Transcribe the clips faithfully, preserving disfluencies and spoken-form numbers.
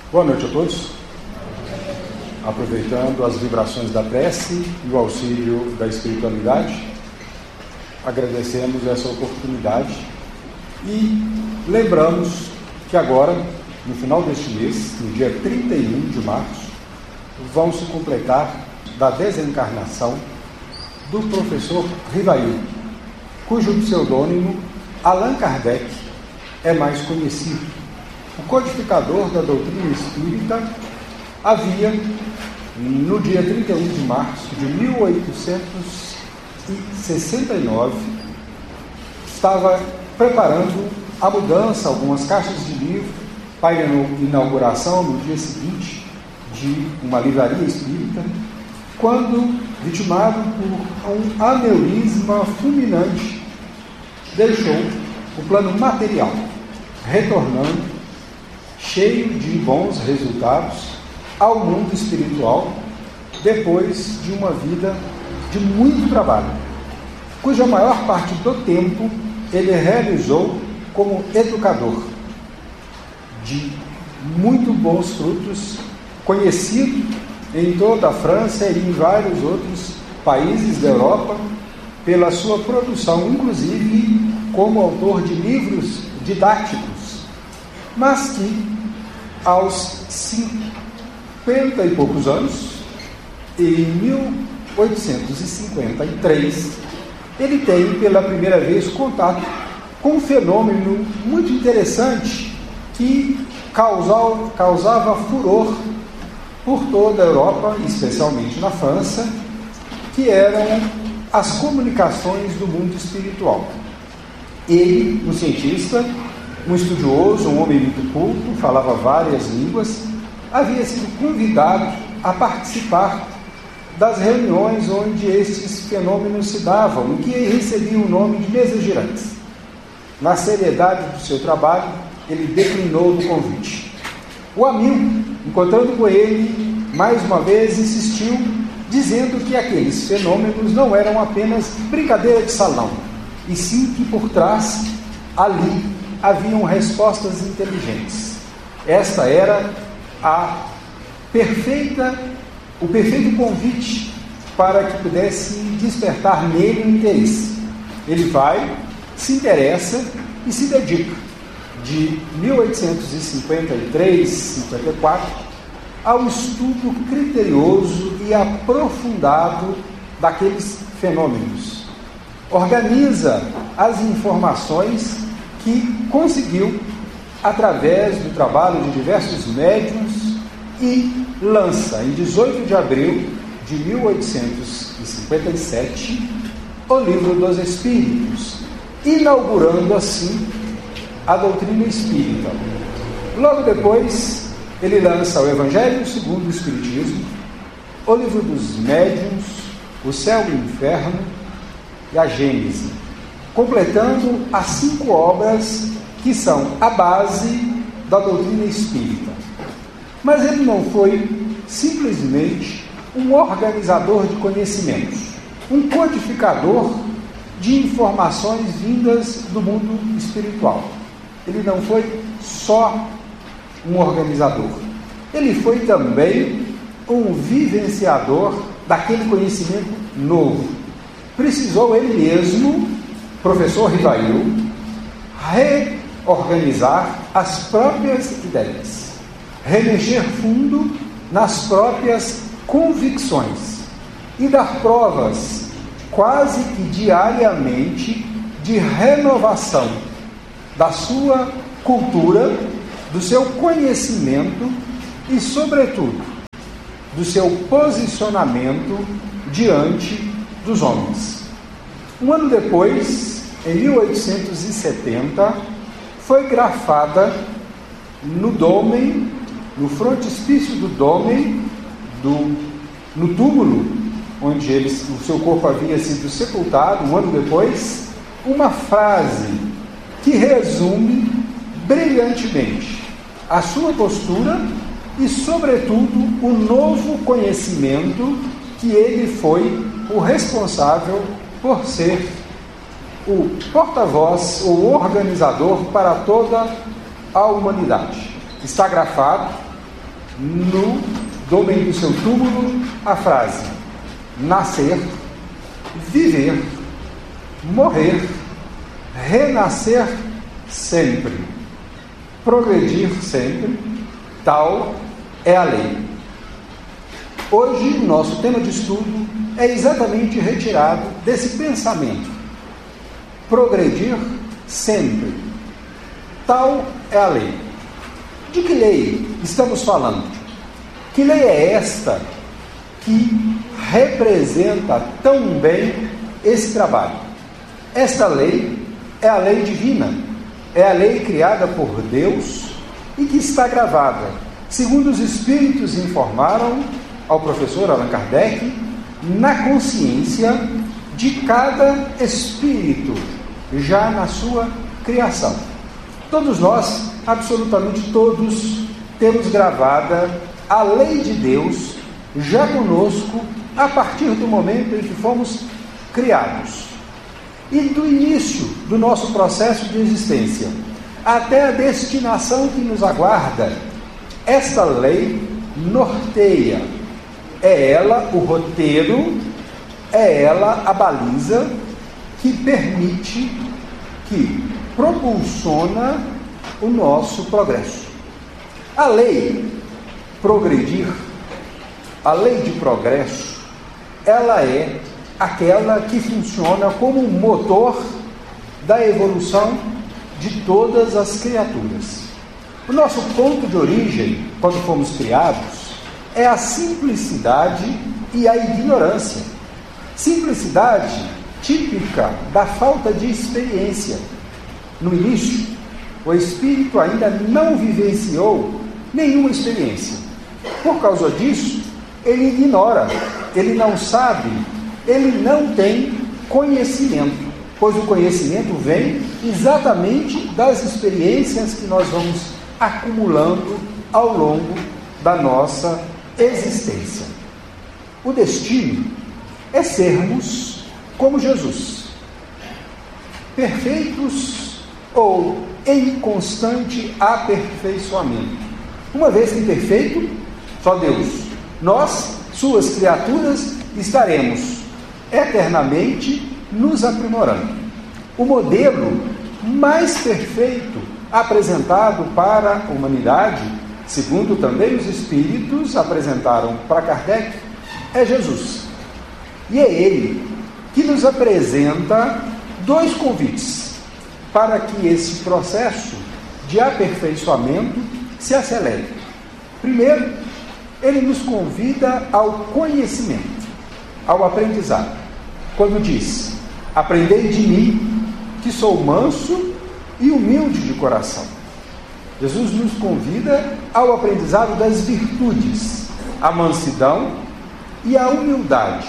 Boa noite a todos. Aproveitando as vibrações da prece e o auxílio da espiritualidade, agradecemos essa oportunidade e lembramos que agora, no final deste mês, no dia trinta e um de março, vão se completar da desencarnação do professor Rivail, cujo pseudônimo Allan Kardec é mais conhecido. O codificador da doutrina espírita havia, no dia trinta e um de março de mil oitocentos e sessenta e nove, estava preparando a mudança, algumas caixas de livro, para a inauguração no dia seguinte de uma livraria espírita, quando, vitimado por um aneurisma fulminante, deixou o plano material, retornando cheio de bons resultados ao mundo espiritual, depois de uma vida de muito trabalho, cuja maior parte do tempo ele realizou como educador, de muito bons frutos, conhecido em toda a França e em vários outros países da Europa, pela sua produção, inclusive como autor de livros didáticos, mas que aos cinquenta e poucos anos, em mil oitocentos e cinquenta e três, ele tem pela primeira vez contato com um fenômeno muito interessante que causava, causava furor por toda a Europa, especialmente na França, que eram as comunicações do mundo espiritual. Ele, um cientista, um estudioso, um homem muito culto, falava várias línguas, havia sido convidado a participar das reuniões onde estes fenômenos se davam, e que recebiam o nome de mesas girantes. Na seriedade do seu trabalho, ele declinou do convite. O amigo, encontrando com ele, mais uma vez insistiu, dizendo que aqueles fenômenos não eram apenas brincadeira de salão, e sim que por trás, ali, haviam respostas inteligentes. Esta era a perfeita, o perfeito convite para que pudesse despertar nele o interesse. Ele vai, se interessa e se dedica, de mil oitocentos e cinquenta e três, cinquenta e quatro, ao estudo criterioso e aprofundado daqueles fenômenos. Organiza as informações que conseguiu através do trabalho de diversos médiuns e lança, em dezoito de abril de mil oitocentos e cinquenta e sete, o Livro dos Espíritos, inaugurando assim a doutrina espírita. Logo depois, ele lança o Evangelho segundo o Espiritismo, o Livro dos Médiuns, o Céu e o Inferno e a Gênese, completando as cinco obras que são a base da doutrina espírita. Mas ele não foi simplesmente um organizador de conhecimentos, um codificador de informações vindas do mundo espiritual. Ele não foi só um organizador, ele foi também um vivenciador daquele conhecimento novo. Precisou ele mesmo, professor Rivail, reorganizar as próprias ideias, remexer fundo nas próprias convicções e dar provas quase que diariamente de renovação da sua cultura, do seu conhecimento e, sobretudo, do seu posicionamento diante dos homens. Um ano depois, em mil oitocentos e setenta, foi grafada no dômen, no frontispício do dômen, do, no túmulo onde ele, o seu corpo havia sido sepultado, um ano depois, uma frase que resume brilhantemente a sua postura e, sobretudo, o novo conhecimento que ele foi o responsável por ser o porta-voz ou organizador para toda a humanidade. Está grafado no dômen do seu túmulo a frase: nascer, viver, morrer, renascer sempre, progredir sempre, tal é a lei. Hoje, nosso tema de estudo é exatamente retirado desse pensamento. Progredir sempre, tal é a lei. De que lei estamos falando? Que lei é esta que representa tão bem esse trabalho? Esta lei é a lei divina, é a lei criada por Deus e que está gravada, segundo os Espíritos informaram ao professor Allan Kardec, na consciência de cada espírito, já na sua criação. Todos nós, absolutamente todos, temos gravada a lei de Deus já conosco a partir do momento em que fomos criados. E do início do nosso processo de existência até a destinação que nos aguarda, esta lei norteia. É ela o roteiro, é ela a baliza que permite, que propulsiona o nosso progresso. A lei progredir, a lei de progresso, ela é aquela que funciona como um motor da evolução de todas as criaturas. O nosso ponto de origem, quando fomos criados, é a simplicidade e a ignorância. Simplicidade típica da falta de experiência. No início, o espírito ainda não vivenciou nenhuma experiência. Por causa disso, ele ignora, ele não sabe, ele não tem conhecimento, pois o conhecimento vem exatamente das experiências que nós vamos acumulando ao longo da nossa existência. O destino é sermos como Jesus, perfeitos ou em constante aperfeiçoamento. Uma vez que perfeito, só Deus, nós, suas criaturas, estaremos eternamente nos aprimorando. O modelo mais perfeito apresentado para a humanidade, segundo também os Espíritos apresentaram para Kardec, é Jesus. E é Ele que nos apresenta dois convites para que esse processo de aperfeiçoamento se acelere. Primeiro, Ele nos convida ao conhecimento, ao aprendizado, quando diz: aprendei de mim, que sou manso e humilde de coração. Jesus nos convida ao aprendizado das virtudes, a mansidão e a humildade,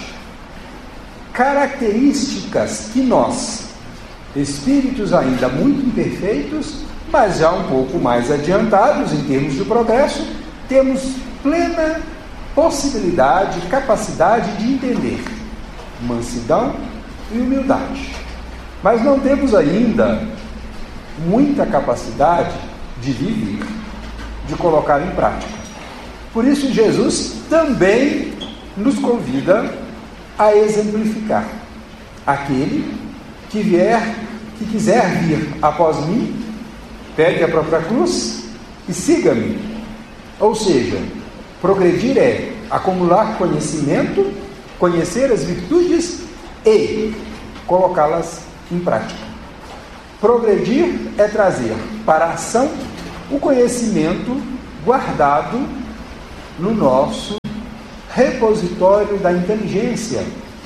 características que nós, espíritos ainda muito imperfeitos, mas já um pouco mais adiantados em termos de progresso, temos plena possibilidade, capacidade de entender. Mansidão e humildade. Mas não temos ainda muita capacidade de viver, de colocar em prática. Por isso, Jesus também nos convida a exemplificar. Aquele que vier, que quiser vir após mim, pegue a própria cruz e siga-me. Ou seja, progredir é acumular conhecimento, conhecer as virtudes e colocá-las em prática. Progredir é trazer para a ação o conhecimento guardado no nosso repositório da inteligência,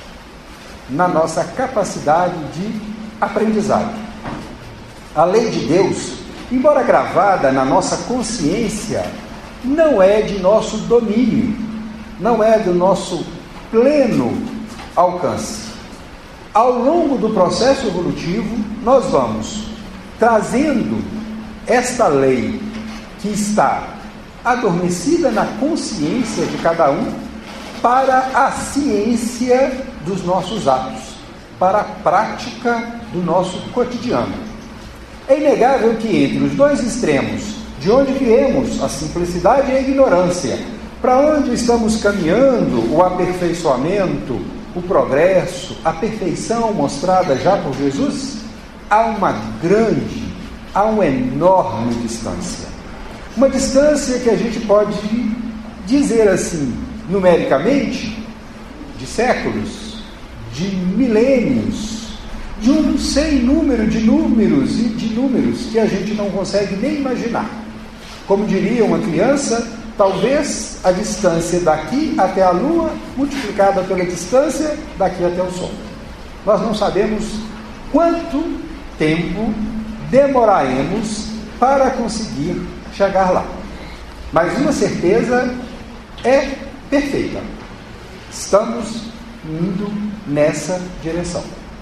na nossa capacidade de aprendizado. A lei de Deus, embora gravada na nossa consciência, não é de nosso domínio, não é do nosso pleno alcance. Ao longo do processo evolutivo, nós vamos trazendo esta lei que está adormecida na consciência de cada um para a ciência dos nossos atos, para a prática do nosso cotidiano. É inegável que entre os dois extremos de onde viemos, a simplicidade e a ignorância, para onde estamos caminhando, o aperfeiçoamento, o progresso, a perfeição mostrada já por Jesus, há uma grande, há uma enorme distância. Uma distância que a gente pode dizer assim, numericamente, de séculos, de milênios, de um sem número de números e de números que a gente não consegue nem imaginar. Como diria uma criança, talvez a distância daqui até a Lua multiplicada pela distância daqui até o Sol. Nós não sabemos quanto tempo demoraremos para conseguir chegar lá. Mas uma certeza é perfeita. Estamos indo nessa direção.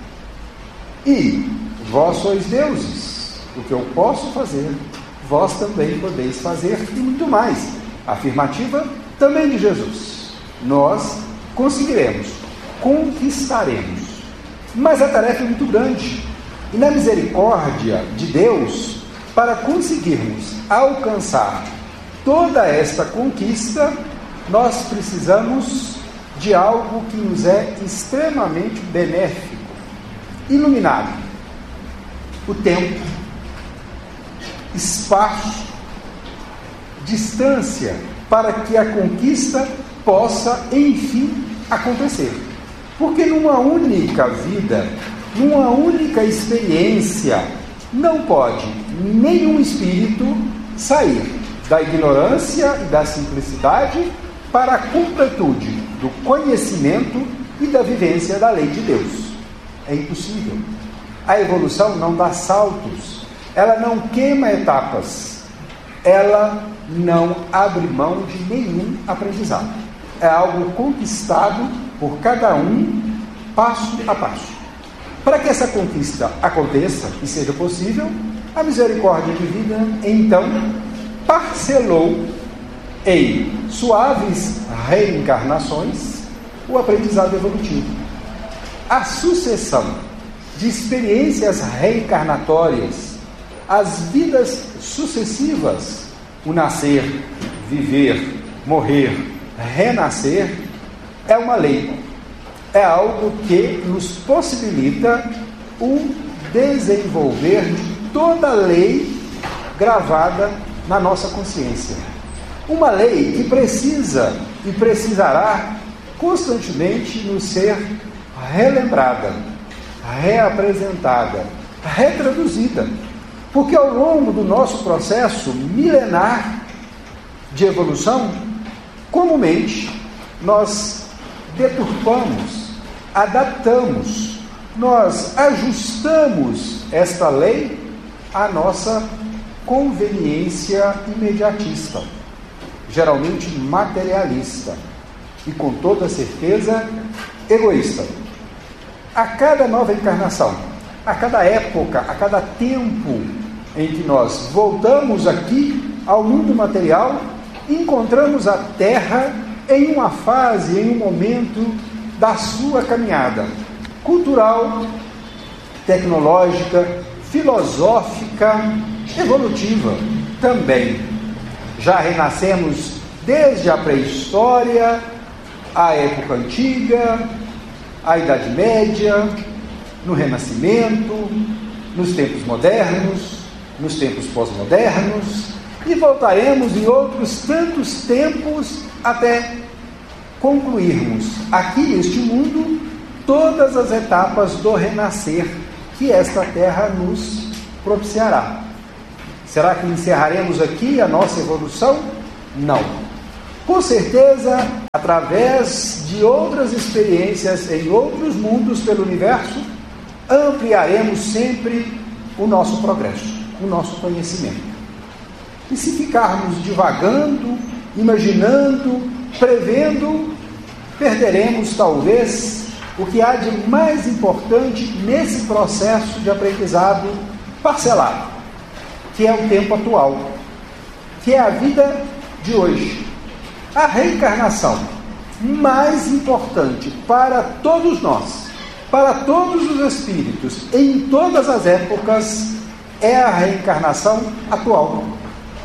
E vós sois deuses. O que eu posso fazer, vós também podeis fazer, e muito mais. Afirmativa também de Jesus. Nós conseguiremos, conquistaremos. Mas a tarefa é muito grande. E na misericórdia de Deus, para conseguirmos alcançar toda esta conquista, nós precisamos de algo que nos é extremamente benéfico, iluminado. O tempo, espaço, distância, para que a conquista possa, enfim, acontecer. Porque numa única vida, numa única experiência, não pode nenhum espírito sair da ignorância e da simplicidade para a completude do conhecimento e da vivência da lei de Deus. É impossível. A evolução não dá saltos, ela não queima etapas, ela não abre mão de nenhum aprendizado. É algo conquistado por cada um, passo a passo. Para que essa conquista aconteça e seja possível, a misericórdia divina, então, parcelou em suaves reencarnações o aprendizado evolutivo. A sucessão de experiências reencarnatórias, as vidas sucessivas, o nascer, viver, morrer, renascer, é uma lei. É algo que nos possibilita o desenvolver de toda a lei gravada na nossa consciência. Uma lei que precisa e precisará constantemente nos ser relembrada, reapresentada, retraduzida. Porque ao longo do nosso processo milenar de evolução, comumente nós deturpamos, adaptamos, nós ajustamos esta lei à nossa conveniência imediatista, geralmente materialista e, com toda certeza, egoísta. A cada nova encarnação, a cada época, a cada tempo em que nós voltamos aqui ao mundo material, encontramos a Terra em uma fase, em um momento da sua caminhada cultural, tecnológica, filosófica, evolutiva também. Já renascemos desde a pré-história, a época antiga, a Idade Média, no Renascimento, nos tempos modernos, nos tempos pós-modernos, e voltaremos em outros tantos tempos até concluirmos aqui neste mundo todas as etapas do renascer que esta terra nos propiciará. Será que encerraremos aqui a nossa evolução? Não. Com certeza, através de outras experiências em outros mundos pelo universo, ampliaremos sempre o nosso progresso, o nosso conhecimento. E se ficarmos divagando, imaginando, prevendo, perderemos talvez o que há de mais importante nesse processo de aprendizado parcelado, que é o tempo atual, que é a vida de hoje. A reencarnação mais importante para todos nós, para todos os espíritos, em todas as épocas, é a reencarnação atual.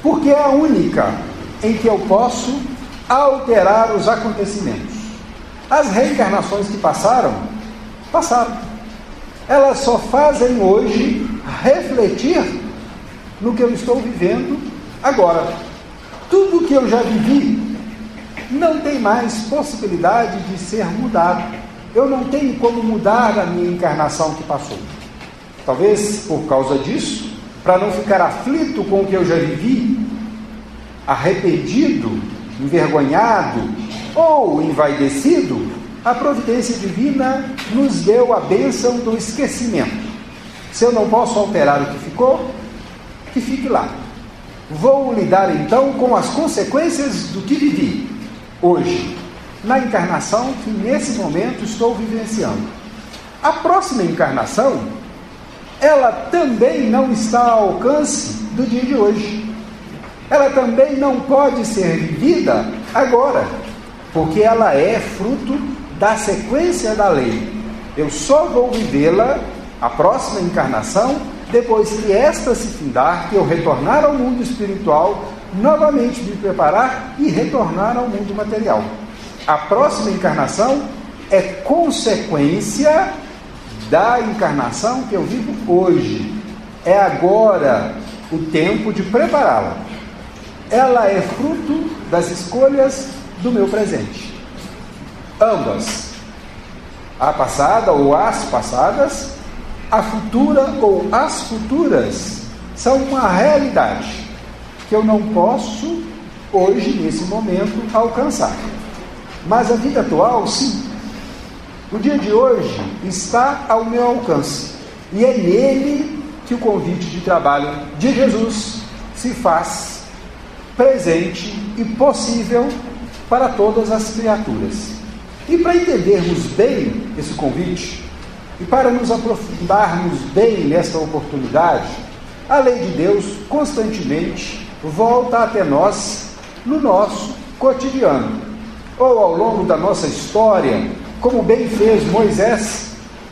porque é a única em que eu posso alterar os acontecimentos. As reencarnações que passaram, passaram. Elas só fazem hoje refletir no que eu estou vivendo agora. Tudo que eu já vivi não tem mais possibilidade de ser mudado. Eu não tenho como mudar a minha encarnação que passou. Talvez por causa disso, para não ficar aflito com o que eu já vivi, arrependido, envergonhado ou envaidecido, a providência divina nos deu a bênção do esquecimento. Se eu não posso alterar o que ficou, que fique lá. Vou lidar então com as consequências do que vivi hoje, na encarnação que nesse momento estou vivenciando. A próxima encarnação, ela também não está ao alcance do dia de hoje. Ela também não pode ser vivida agora, porque ela é fruto da sequência da lei. Eu só vou vivê-la, a próxima encarnação, depois que esta se findar, que eu retornar ao mundo espiritual, novamente me preparar e retornar ao mundo material. A próxima encarnação é consequência da encarnação que eu vivo hoje. É agora o tempo de prepará-la. Ela é fruto das escolhas do meu presente. Ambas, a passada ou as passadas, a futura ou as futuras, são uma realidade que eu não posso, hoje, nesse momento, alcançar. Mas a vida atual, sim. O dia de hoje está ao meu alcance. E é nele que o convite de trabalho de Jesus se faz presente e possível para todas as criaturas. E para entendermos bem esse convite, e para nos aprofundarmos bem nesta oportunidade, a lei de Deus constantemente volta até nós no nosso cotidiano, ou ao longo da nossa história, como bem fez Moisés,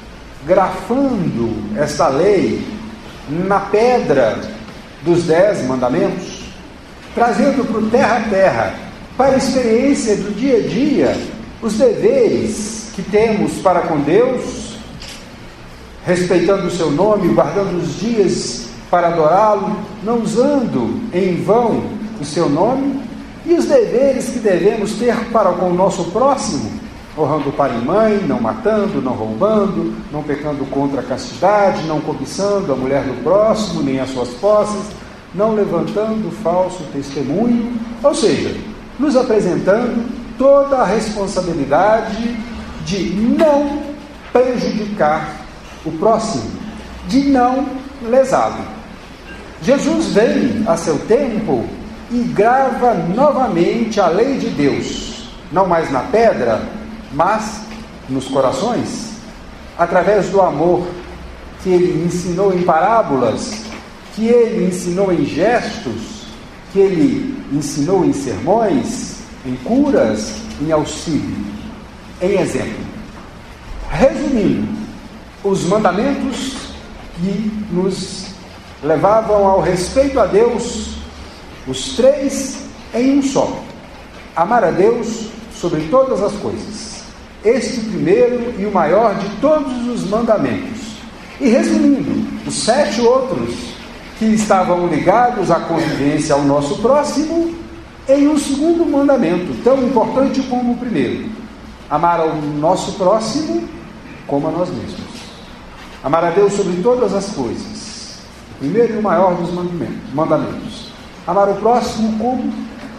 grafando esta lei na pedra dos dez mandamentos, trazendo para o terra a terra, para a experiência do dia a dia, os deveres que temos para com Deus, respeitando o seu nome, guardando os dias para adorá-lo, não usando em vão o seu nome, e os deveres que devemos ter para com o nosso próximo, honrando pai e mãe, não matando, não roubando, não pecando contra a castidade, não cobiçando a mulher do próximo, nem as suas posses, não levantando falso testemunho, ou seja, nos apresentando toda a responsabilidade de não prejudicar o próximo, de não lesá-lo. Jesus vem a seu tempo e grava novamente a lei de Deus, não mais na pedra, mas nos corações, através do amor que ele ensinou em parábolas, que ele ensinou em gestos, que ele ensinou em sermões, em curas, em auxílio, em exemplo. Resumindo, os mandamentos que nos levavam ao respeito a Deus, os três em um só: amar a Deus sobre todas as coisas, este primeiro e o maior de todos os mandamentos, e resumindo, os sete outros que estavam ligados à convivência ao nosso próximo, em um segundo mandamento, tão importante como o primeiro: amar ao nosso próximo como a nós mesmos. Amar a Deus sobre todas as coisas, o primeiro e o maior dos mandamentos. Amar o próximo como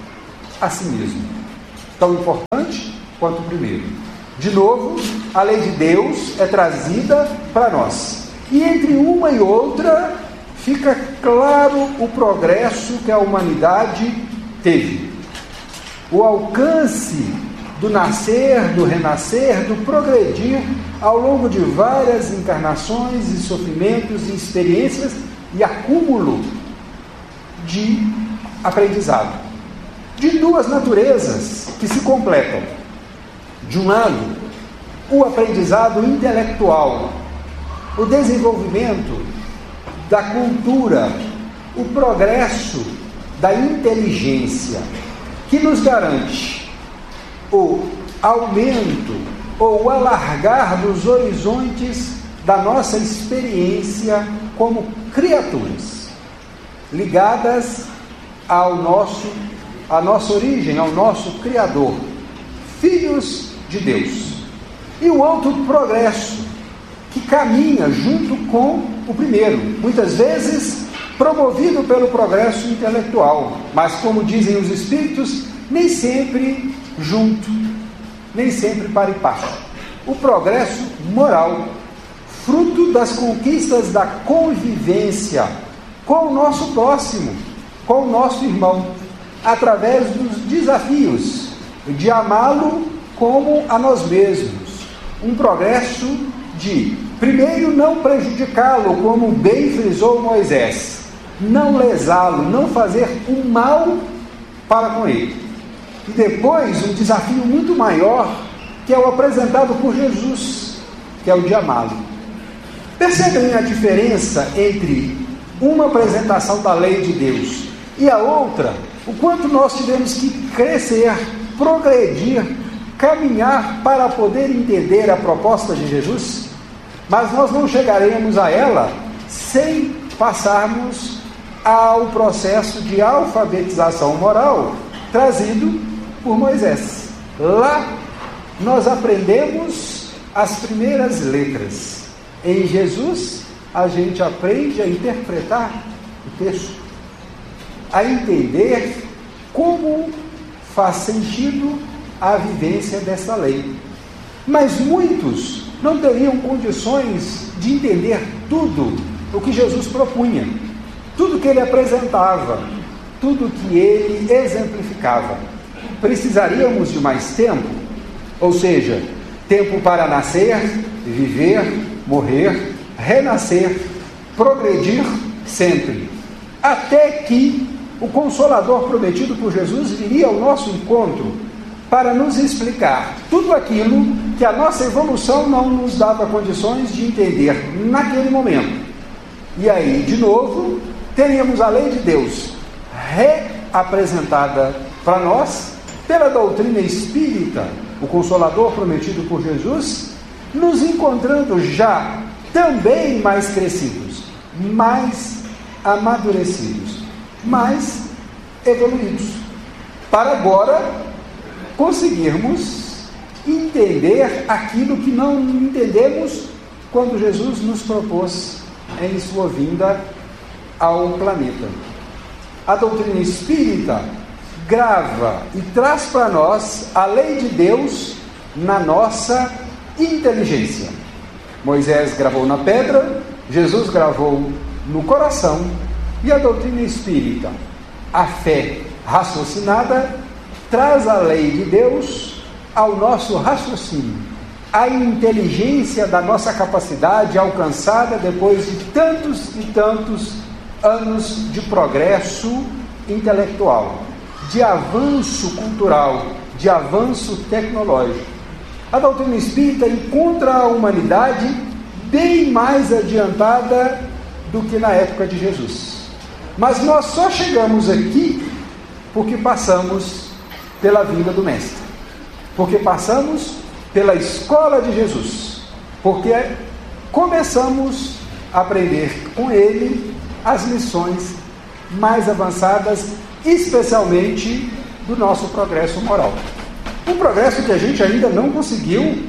a si mesmo, tão importante quanto o primeiro. De novo, a lei de Deus é trazida para nós, e entre uma e outra fica claro o progresso que a humanidade teve, o alcance do nascer, do renascer, do progredir ao longo de várias encarnações e sofrimentos e experiências e acúmulo de aprendizado, de duas naturezas que se completam. De um lado, o aprendizado intelectual, o desenvolvimento da cultura, o progresso da inteligência, que nos garante o aumento ou o alargar dos horizontes da nossa experiência como criaturas, ligadas ao nosso, à nossa origem, ao nosso Criador, filhos de Deus. E o outro progresso, que caminha junto com o primeiro, muitas vezes promovido pelo progresso intelectual, mas, como dizem os espíritos, nem sempre junto, nem sempre para e passo. O progresso moral, fruto das conquistas da convivência com o nosso próximo, com o nosso irmão, através dos desafios de amá-lo como a nós mesmos. Um progresso de, primeiro, não prejudicá-lo, como bem frisou Moisés, não lesá-lo, não fazer um mal para com ele. E depois, um desafio muito maior, que é o apresentado por Jesus, que é o de amá-lo. Percebem a diferença entre uma apresentação da lei de Deus e a outra? O quanto nós tivemos que crescer, progredir, caminhar para poder entender a proposta de Jesus? Mas nós não chegaremos a ela sem passarmos ao processo de alfabetização moral trazido por Moisés. Lá nós aprendemos as primeiras letras. Em Jesus, a gente aprende a interpretar o texto, a entender como faz sentido a vivência dessa lei. Mas muitos não teriam condições de entender tudo o que Jesus propunha, tudo que ele apresentava, tudo que ele exemplificava. Precisaríamos de mais tempo, ou seja, tempo para nascer, viver, morrer, renascer, progredir sempre, até que o Consolador prometido por Jesus viria ao nosso encontro para nos explicar tudo aquilo que a nossa evolução não nos dava condições de entender naquele momento. E aí, de novo, teríamos a lei de Deus reapresentada para nós pela doutrina espírita, o Consolador prometido por Jesus, nos encontrando já também mais crescidos, mais amadurecidos, mais evoluídos, para agora conseguirmos entender aquilo que não entendemos quando Jesus nos propôs em sua vinda ao planeta. A doutrina espírita grava e traz para nós a lei de Deus na nossa inteligência. Moisés gravou na pedra, Jesus gravou no coração, e a doutrina espírita, a fé raciocinada, traz a lei de Deus ao nosso raciocínio, a inteligência da nossa capacidade alcançada depois de tantos e tantos anos de progresso intelectual, de avanço cultural, de avanço tecnológico. A doutrina espírita encontra a humanidade bem mais adiantada do que na época de Jesus. Mas nós só chegamos aqui porque passamos pela vinda do Mestre, porque passamos pela escola de Jesus, porque começamos a aprender com ele as lições mais avançadas, especialmente do nosso progresso moral. Um progresso que a gente ainda não conseguiu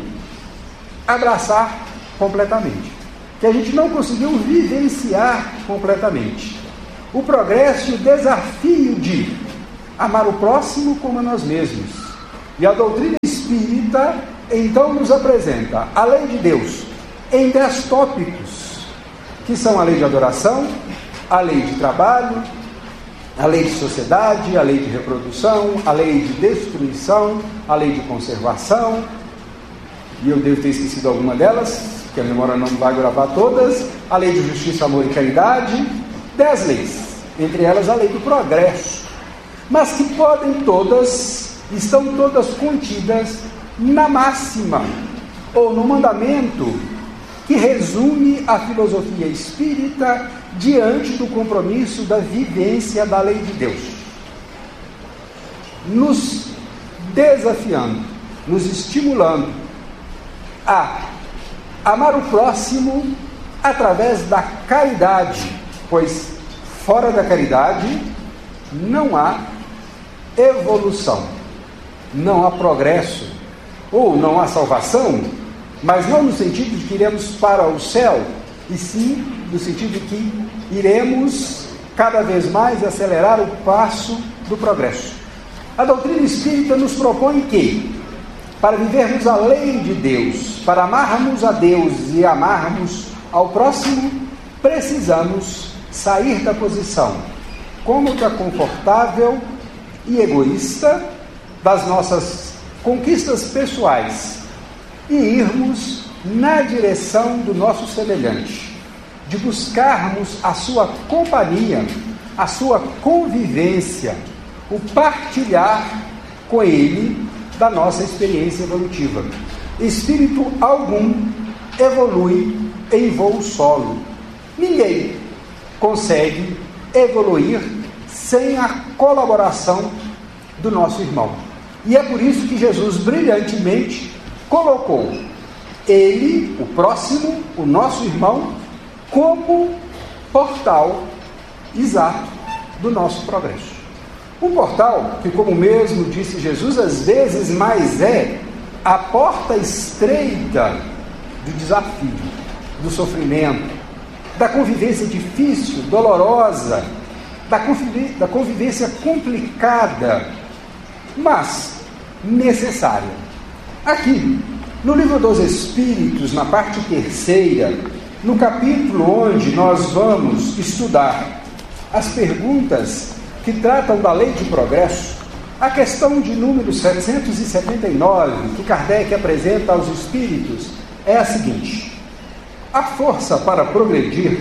abraçar completamente, que a gente não conseguiu vivenciar completamente. O progresso e o desafio de amar o próximo como a nós mesmos. E a doutrina espírita então nos apresenta a lei de Deus em dez tópicos, que são a lei de adoração, a lei de trabalho, a lei de sociedade, a lei de reprodução, a lei de destruição, a lei de conservação, e eu devo ter esquecido alguma delas, que a memória não vai gravar todas, a lei de justiça, amor e caridade, dez leis, entre elas a lei do progresso, mas que podem todas, estão todas contidas na máxima, ou no mandamento, que resume a filosofia espírita diante do compromisso da vivência da lei de Deus. nos desafiando, nos estimulando a amar o próximo através da caridade, pois fora da caridade não há evolução, não há progresso, ou não há salvação, mas não no sentido de que iremos para o céu, e sim no sentido de que iremos cada vez mais acelerar o passo do progresso. A doutrina espírita nos propõe que, para vivermos a lei de Deus, para amarmos a Deus e amarmos ao próximo, precisamos sair da posição cômoda, confortável e egoísta das nossas conquistas pessoais e irmos na direção do nosso semelhante, de buscarmos a sua companhia, a sua convivência, o partilhar com ele da nossa experiência evolutiva. Espírito algum evolui em voo solo. Ninguém consegue evoluir sem a colaboração do nosso irmão. E é por isso que Jesus brilhantemente colocou ele, o próximo, o nosso irmão, como portal exato do nosso progresso. Um portal que, como mesmo disse Jesus, às vezes mais é a porta estreita do desafio, do sofrimento, da convivência difícil, dolorosa, da convivência, da convivência complicada, mas necessária. Aqui, no Livro dos Espíritos, na parte terceira, no capítulo onde nós vamos estudar as perguntas que tratam da lei de progresso, a questão de número setecentos e setenta e nove, que Kardec apresenta aos espíritos, é a seguinte: a força para progredir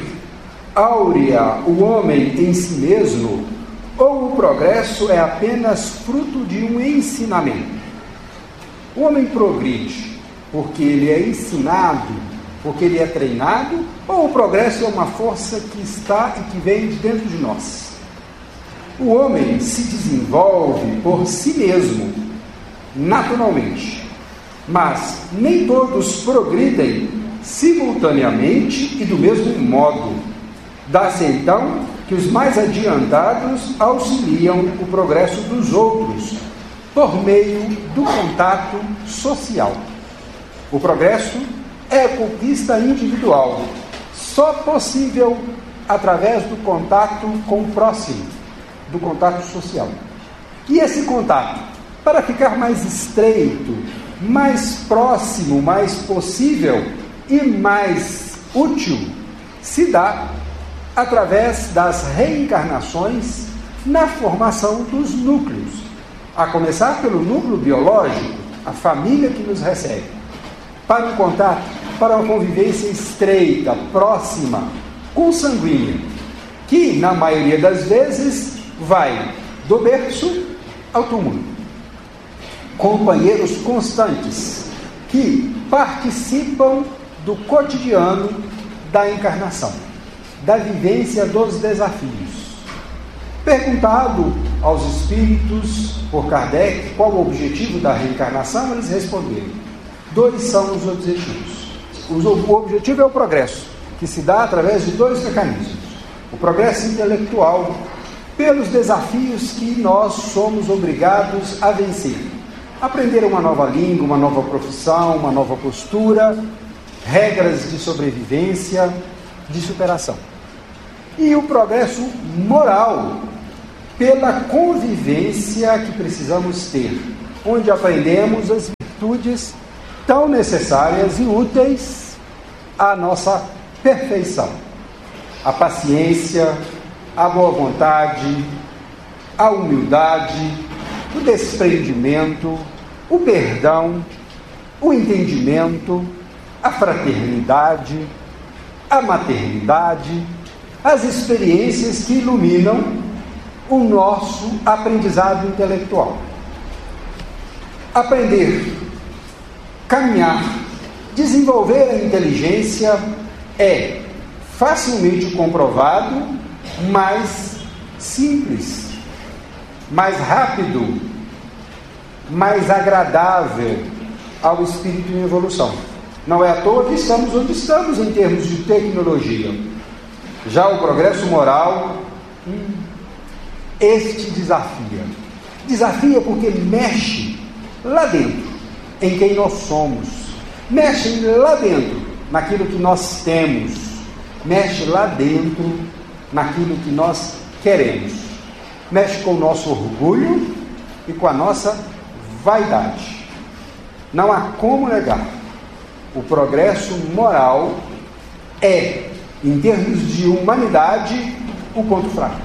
áurea o homem em si mesmo, ou o progresso é apenas fruto de um ensinamento? O homem progride porque ele é ensinado, porque ele é treinado, ou o progresso é uma força que está e que vem de dentro de nós? O homem se desenvolve por si mesmo, naturalmente, mas nem todos progridem simultaneamente e do mesmo modo. Dá-se então que os mais adiantados auxiliam o progresso dos outros por meio do contato social. O progresso é conquista individual, só possível através do contato com o próximo, do contato social. E esse contato, para ficar mais estreito, mais próximo, mais possível e mais útil, se dá através das reencarnações na formação dos núcleos, a começar pelo núcleo biológico, a família que nos recebe, para um contato, para uma convivência estreita, próxima, consanguínea, que, na maioria das vezes, vai do berço ao túmulo. Companheiros constantes que participam do cotidiano da encarnação, da vivência dos desafios. Perguntado aos espíritos por Kardec qual o objetivo da reencarnação, eles responderam: dois são os objetivos. O objetivo é o progresso, que se dá através de dois mecanismos: o progresso intelectual, pelos desafios que nós somos obrigados a vencer. Aprender uma nova língua, uma nova profissão, uma nova postura, regras de sobrevivência, de superação. E o progresso moral, pela convivência que precisamos ter, onde aprendemos as virtudes tão necessárias e úteis à nossa perfeição: a paciência, a boa vontade, a humildade, o desprendimento, o perdão, o entendimento, a fraternidade, a maternidade, as experiências que iluminam o nosso aprendizado intelectual. Aprender, caminhar, desenvolver a inteligência é facilmente comprovado, mais simples, mais rápido mais agradável ao espírito em evolução. Não é à toa que estamos onde estamos em termos de tecnologia. Já o progresso moral, hum, este desafia. Desafia porque mexe lá dentro, em quem nós somos. Mexe lá dentro, naquilo que nós temos. Mexe lá dentro, naquilo que nós queremos. Mexe com o nosso orgulho e com a nossa vaidade. Não há como negar. O progresso moral é, em termos de humanidade, o ponto fraco.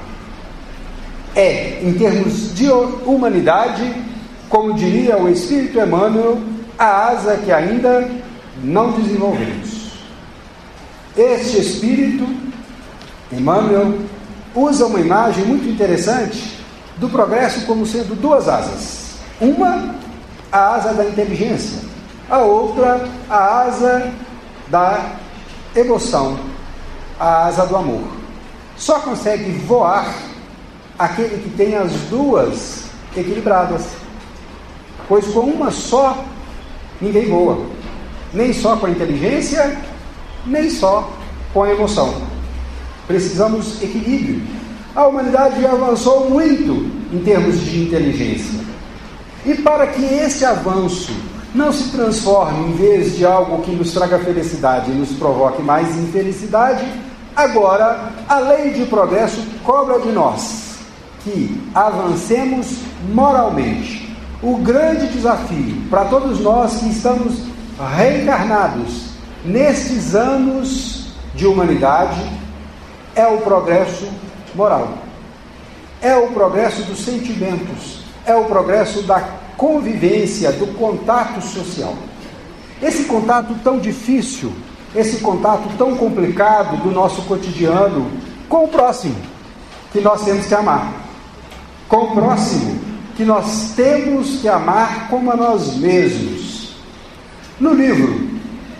É, em termos de humanidade, como diria o Espírito Emmanuel, a asa que ainda não desenvolvemos. Este Espírito, Emmanuel, usa uma imagem muito interessante do progresso como sendo duas asas. Uma, a asa da inteligência. A outra, a asa da emoção, a asa do amor. Só consegue voar aquele que tem as duas equilibradas, pois com uma só ninguém voa, nem só com a inteligência, nem só com a emoção. Precisamos equilíbrio. A humanidade já avançou muito em termos de inteligência, e para que esse avanço não se transforme, em vez de algo que nos traga felicidade e nos provoque mais infelicidade, agora a lei de progresso cobra de nós que avancemos moralmente. O grande desafio para todos nós que estamos reencarnados nestes anos de humanidade é o progresso moral, é o progresso dos sentimentos, é o progresso da convivência, do contato social. Esse contato tão difícil, esse contato tão complicado do nosso cotidiano com o próximo, que nós temos que amar. Com o próximo, que nós temos que amar como a nós mesmos. No livro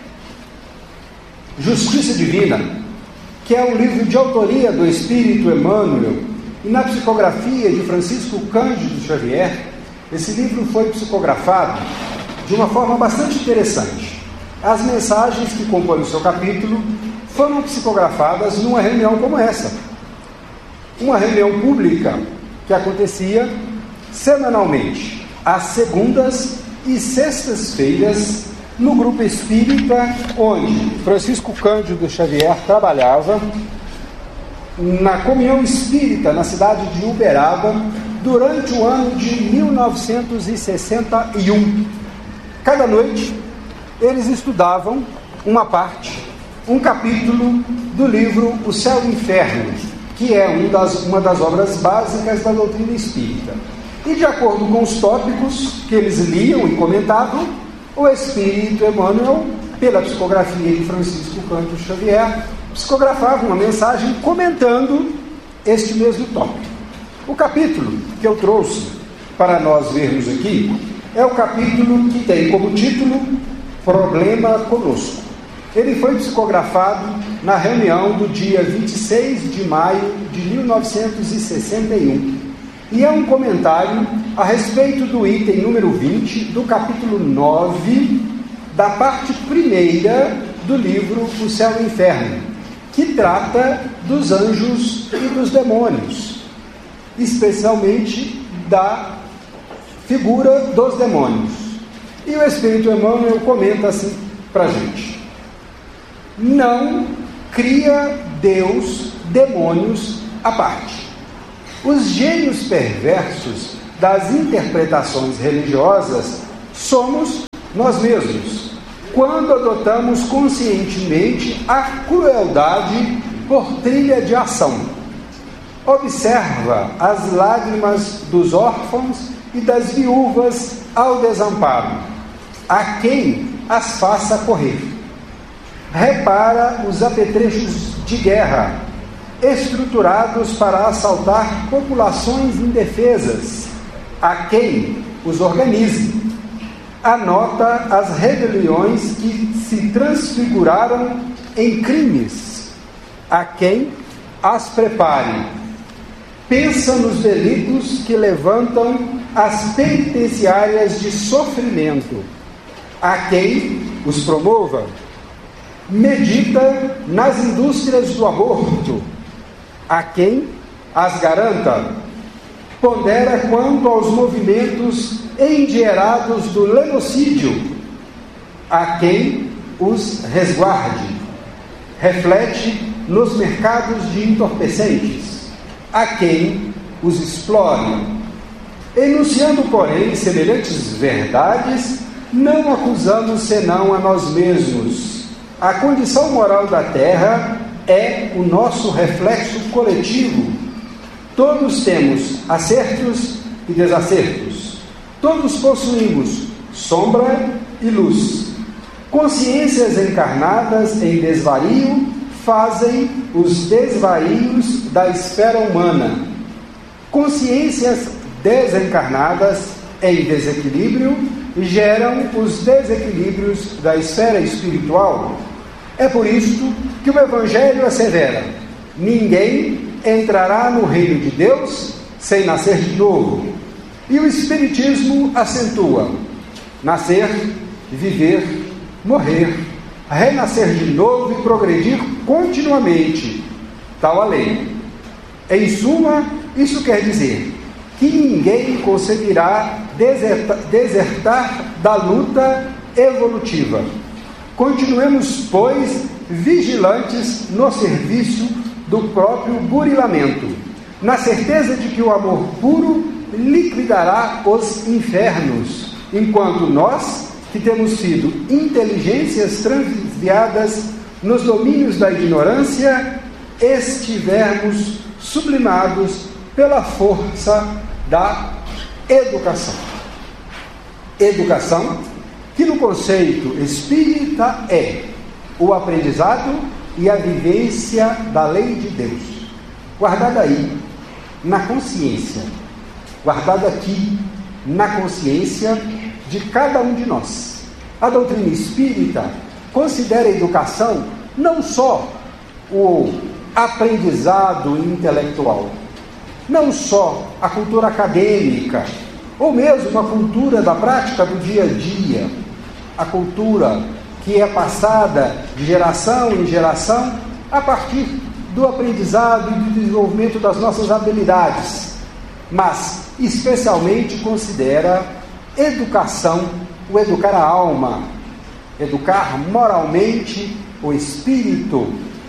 Justiça Divina, que é um livro de autoria do Espírito Emmanuel, e na psicografia de Francisco Cândido Xavier, esse livro foi psicografado de uma forma bastante interessante. As mensagens que compõem o seu capítulo foram psicografadas numa reunião como essa. Uma reunião pública que acontecia semanalmente, às segundas e sextas-feiras, no grupo espírita onde Francisco Cândido Xavier trabalhava, na Comunhão Espírita, na cidade de Uberaba, durante o ano de mil novecentos e sessenta e um. Cada noite, eles estudavam uma parte, um capítulo do livro O Céu e o Inferno, que é um das, uma das obras básicas da doutrina espírita. E de acordo com os tópicos que eles liam e comentavam, o Espírito Emmanuel, pela psicografia de Francisco Cândido Xavier, psicografava uma mensagem comentando este mesmo tópico. O capítulo que eu trouxe para nós vermos aqui é o capítulo que tem como título Problema Conosco. Ele foi psicografado na reunião do dia vinte e seis de maio de mil novecentos e sessenta e um. E é um comentário a respeito do item número vinte do capítulo nove da parte primeira do livro O Céu e o Inferno, que trata dos anjos e dos demônios, especialmente da figura dos demônios. E o Espírito Emmanuel comenta assim para a gente: não cria Deus demônios à parte. Os gênios perversos das interpretações religiosas somos nós mesmos, quando adotamos conscientemente a crueldade por trilha de ação. Observa as lágrimas dos órfãos e das viúvas ao desamparo, a quem as faça correr. Repara os apetrechos de guerra, estruturados para assaltar populações indefesas, a quem os organize. Anota as rebeliões que se transfiguraram em crimes, a quem as prepare. Pensa nos delitos que levantam as penitenciárias de sofrimento. Há quem os promova. Medita nas indústrias do aborto. Há quem as garanta. Pondera quanto aos movimentos endinheirados do lenocídio. Há quem os resguarde. Reflete nos mercados de entorpecentes. Há quem os explore. Enunciando, porém, semelhantes verdades, não acusamos senão a nós mesmos. A condição moral da terra é o nosso reflexo coletivo. Todos temos acertos e desacertos. Todos possuímos sombra e luz. Consciências encarnadas em desvario fazem os desvarios da esfera humana. Consciências desencarnadas em desequilíbrio geram os desequilíbrios da esfera espiritual. É por isso que o Evangelho assevera: ninguém entrará no reino de Deus sem nascer de novo. E o Espiritismo acentua: nascer, viver, morrer, renascer de novo e progredir continuamente. Tal a lei. Em suma, isso quer dizer que ninguém conseguirá desertar, desertar da luta evolutiva. Continuemos, pois, vigilantes no serviço do próprio burilamento, na certeza de que o amor puro liquidará os infernos, enquanto nós, que temos sido inteligências transviadas nos domínios da ignorância, estivermos sublimados pela força da educação. Educação, que no conceito espírita é o aprendizado e a vivência da lei de Deus, guardada aí, na consciência, guardada aqui, na consciência de cada um de nós. A doutrina espírita considera a educação não só o aprendizado intelectual, não só a cultura acadêmica, ou mesmo a cultura da prática do dia a dia, a cultura que é passada de geração em geração a partir do aprendizado e do desenvolvimento das nossas habilidades, mas especialmente considera educação, o educar a alma, educar moralmente o espírito,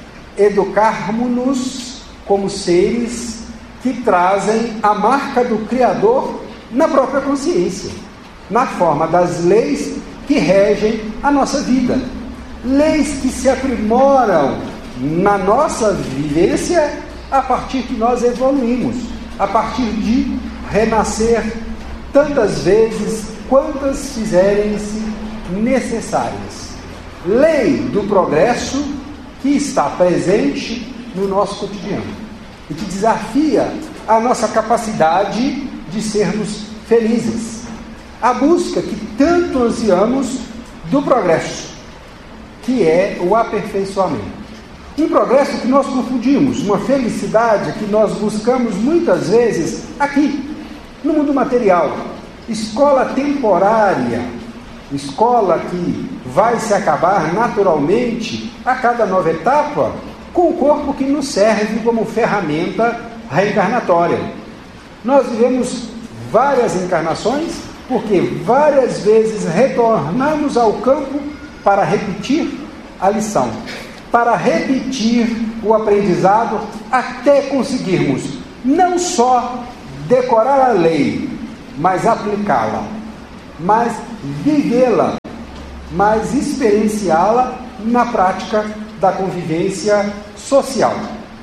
educarmos-nos como seres que trazem a marca do Criador na própria consciência, na forma das leis que regem a nossa vida. Leis que se aprimoram na nossa vivência a partir que nós evoluímos, a partir de renascer tantas vezes quantas fizerem-se necessárias. Lei do progresso que está presente no nosso cotidiano e que desafia a nossa capacidade de sermos felizes. A busca que tanto ansiamos do progresso, que é o aperfeiçoamento. Um progresso que nós confundimos, uma felicidade que nós buscamos muitas vezes aqui, no mundo material. Escola temporária, escola que vai se acabar naturalmente a cada nova etapa, com o corpo que nos serve como ferramenta reencarnatória. Nós vivemos várias encarnações, porque várias vezes retornamos ao campo para repetir a lição, para repetir o aprendizado, até conseguirmos não só decorar a lei, mas aplicá-la, mas vivê-la, mas experienciá-la na prática da convivência social,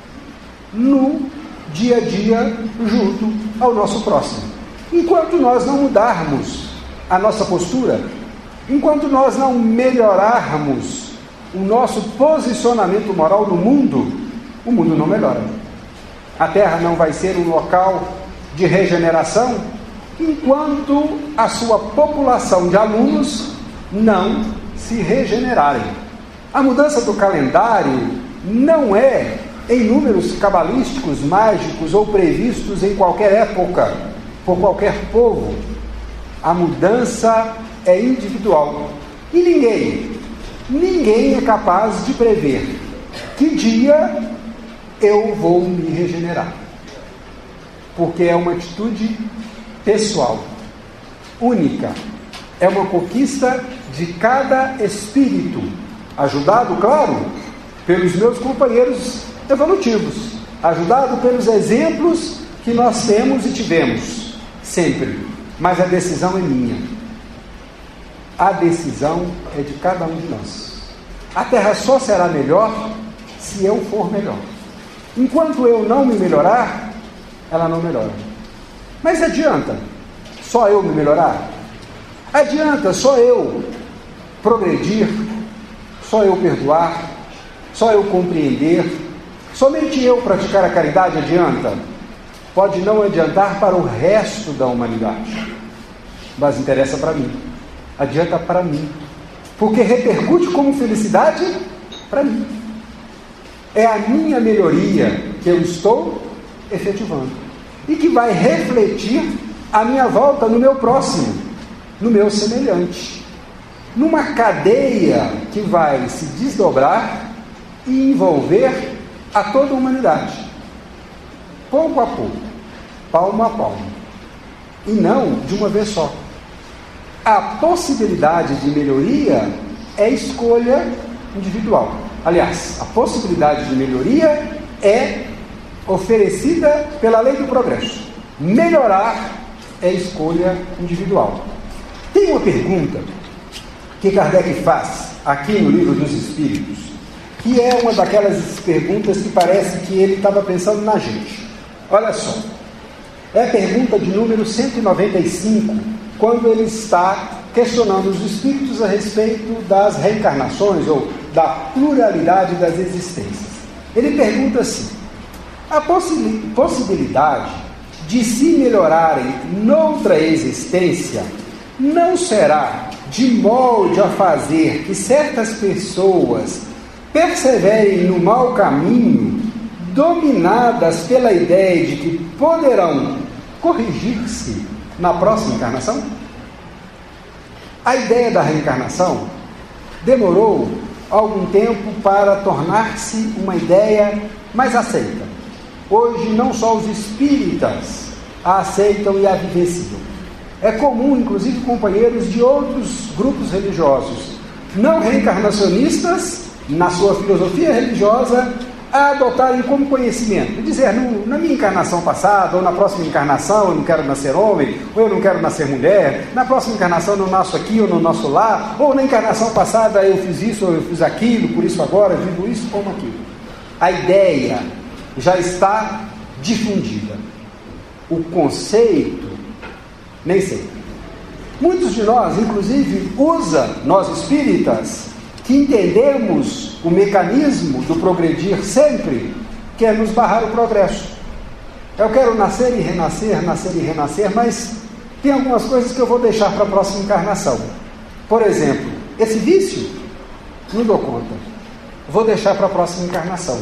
no dia a dia, junto ao nosso próximo. Enquanto nós não mudarmos a nossa postura, enquanto nós não melhorarmos o nosso posicionamento moral no mundo, o mundo não melhora. A Terra não vai ser um local de regeneração enquanto a sua população de alunos não se regenerarem. A mudança do calendário não é em números cabalísticos, mágicos ou previstos em qualquer época. por qualquer povo, a mudança é individual. E ninguém, ninguém é capaz de prever que dia eu vou me regenerar. Porque é uma atitude pessoal, única. É uma conquista de cada espírito, ajudado, claro, pelos meus companheiros evolutivos, ajudado pelos exemplos que nós temos e tivemos, sempre. Mas a decisão é minha. A decisão é de cada um de nós. A Terra só será melhor se eu for melhor. Enquanto eu não me melhorar, ela não melhora. Mas adianta só eu me melhorar? Adianta só eu progredir? Só eu perdoar? Só eu compreender? Somente eu praticar a caridade adianta? Pode não adiantar para o resto da humanidade, mas interessa para mim. Adianta para mim, porque repercute como felicidade para mim. É a minha melhoria que eu estou efetivando e que vai refletir a minha volta no meu próximo, no meu semelhante, numa cadeia que vai se desdobrar e envolver a toda a humanidade, pouco a pouco, palmo a palmo, e não de uma vez só. A possibilidade de melhoria é escolha individual. Aliás, a possibilidade de melhoria é oferecida pela lei do progresso. Melhorar é escolha individual. Tem uma pergunta que Kardec faz aqui no Livro dos Espíritos, que é uma daquelas perguntas que parece que ele estava pensando na gente. Olha só, é a pergunta de número cento e noventa e cinco, quando ele está questionando os espíritos a respeito das reencarnações ou da pluralidade das existências. Ele pergunta assim: a possibilidade de se melhorarem noutra existência não será de molde a fazer que certas pessoas perseverem no mau caminho, dominadas pela ideia de que poderão corrigir-se na próxima encarnação? A ideia da reencarnação demorou algum tempo para tornar-se uma ideia mais aceita. Hoje não só os espíritas a aceitam e a vivenciam. É comum, inclusive, companheiros de outros grupos religiosos não reencarnacionistas, na sua filosofia religiosa, a adotarem como conhecimento, dizer, na minha encarnação passada, ou na próxima encarnação eu não quero nascer homem, ou eu não quero nascer mulher, na próxima encarnação eu não nasço aqui ou não nasço lá, ou na encarnação passada eu fiz isso ou eu fiz aquilo, por isso agora eu vivo isso como aquilo. A ideia já está difundida. O conceito, nem sei. Muitos de nós, inclusive, usa, nós espíritas, que entendemos o mecanismo do progredir sempre, quer nos barrar o progresso. Eu quero nascer e renascer, nascer e renascer, mas tem algumas coisas que eu vou deixar para a próxima encarnação. Por exemplo, esse vício, não dou conta. Vou deixar para a próxima encarnação.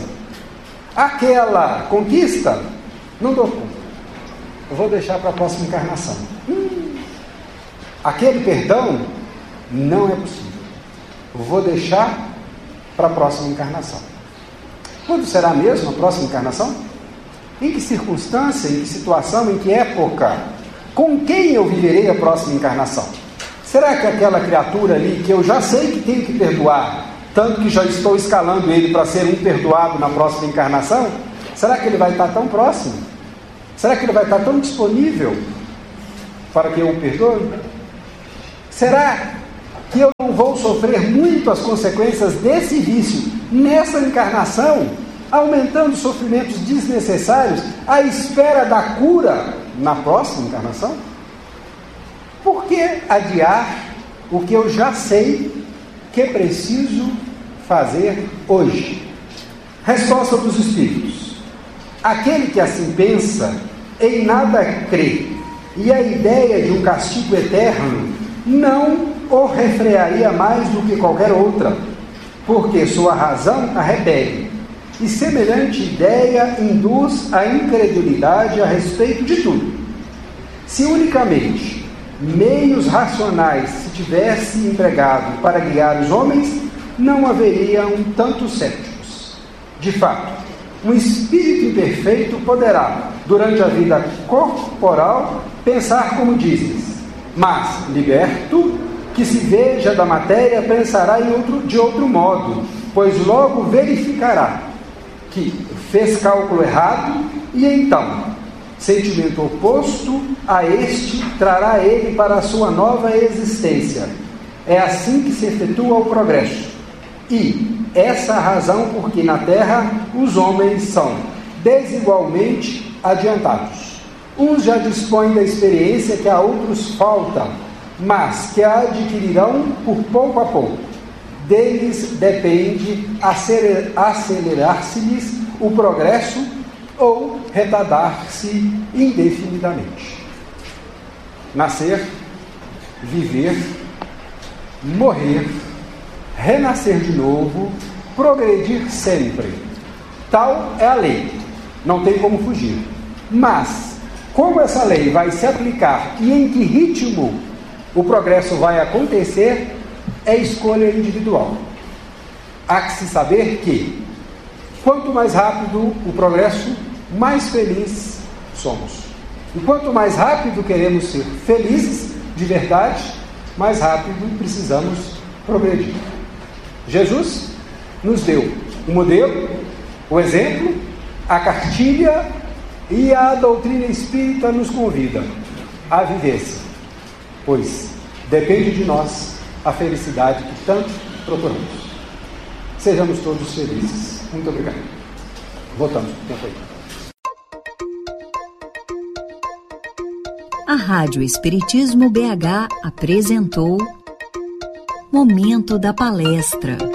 Aquela conquista, não dou conta. Eu vou deixar para a próxima encarnação. Hum, aquele perdão, não é possível. Vou deixar para a próxima encarnação. Quando será mesmo a próxima encarnação? Em que circunstância, em que situação, em que época? Com quem eu viverei a próxima encarnação? Será que aquela criatura ali, que eu já sei que tenho que perdoar, tanto que já estou escalando ele para ser um perdoado na próxima encarnação, será que ele vai estar tão próximo? Será que ele vai estar tão disponível para que eu o perdoe? Será que eu não vou sofrer muito as consequências desse vício nessa encarnação, aumentando sofrimentos desnecessários à espera da cura na próxima encarnação? Por que adiar o que eu já sei que é preciso fazer hoje? Resposta dos Espíritos: aquele que assim pensa, em nada crê, e a ideia de um castigo eterno não o refrearia mais do que qualquer outra, porque sua razão a repele, e semelhante ideia induz a incredulidade a respeito de tudo. Se unicamente meios racionais se tivesse empregado para guiar os homens, não haveriam tantos céticos. De fato, um espírito imperfeito poderá, durante a vida corporal, pensar como dizes, mas, liberto, que se veja da matéria, pensará em outro, de outro modo, pois logo verificará que fez cálculo errado e então, sentimento oposto a este trará ele para a sua nova existência. É assim que se efetua o progresso. E essa a razão por que na Terra os homens são desigualmente adiantados. Uns já dispõem da experiência que a outros falta, mas que a adquirirão por pouco a pouco. Deles depende acelerar-se-lhes o progresso ou retardar-se indefinidamente. Nascer, viver, morrer, renascer de novo, progredir sempre. Tal é a lei, não tem como fugir. Mas, como essa lei vai se aplicar e em que ritmo o progresso vai acontecer, é escolha individual. Há que se saber que, quanto mais rápido o progresso, mais felizes somos. E quanto mais rápido queremos ser felizes de verdade, mais rápido precisamos progredir. Jesus nos deu o modelo, o exemplo, a cartilha, e a doutrina espírita nos convida à vivência, pois depende de nós a felicidade que tanto procuramos. Sejamos todos felizes. Muito obrigado. Voltamos para o tempo aí. A Rádio Espiritismo B H apresentou Momento da Palestra.